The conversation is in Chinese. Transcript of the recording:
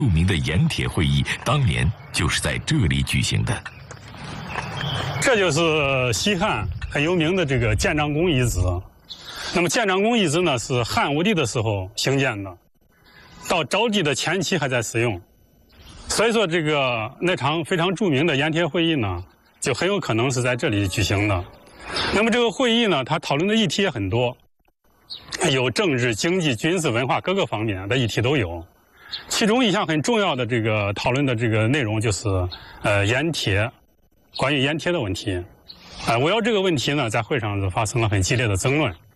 著名的盐铁会议当年就是在这里举行的。 这就是西汉很有名的这个建章宫遗址。那么建章宫遗址呢，是汉武帝的时候兴建的，到昭帝的前期还在使用。所以说，那场非常著名的盐铁会议呢，就很有可能是在这里举行的。那么这个会议呢，它讨论的议题也很多，有政治、经济、军事、文化各个方面的议题都有。其中一项很重要的讨论的内容就是盐铁，关于盐铁的问题。围绕这个问题呢，在会上就发生了很激烈的争论。